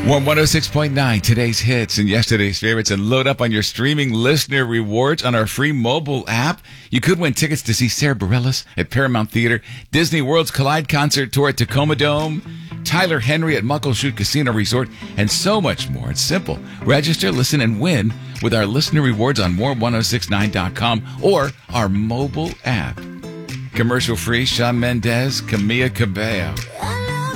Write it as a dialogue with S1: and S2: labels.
S1: Warm 106.9, today's hits and yesterday's favorites, and load up on your streaming listener rewards on our free mobile app. You could win tickets to see Sarah Bareilles at Paramount Theater, Disney World's Collide Concert Tour at Tacoma Dome, Tyler Henry at Muckleshoot Casino Resort, and so much more. It's simple. Register, listen, and win with our listener rewards on warm1069.com or our mobile app. Commercial free, Shawn Mendes, Camila Cabello.